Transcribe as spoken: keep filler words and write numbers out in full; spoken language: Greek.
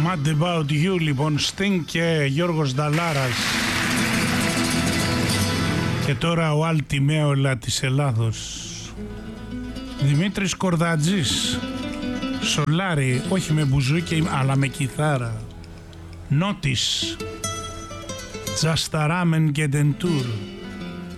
Mad About You, λοιπόν, Sting και Γιώργος Νταλάρας. Και τώρα ο Αλτιμέολα της Ελλάδος, Δημήτρης Κορδατζής. Σολάρι, όχι με μπουζούκι αλλά με κιθάρα. Νότις, Τζασταράμεν και Ντεντούρ.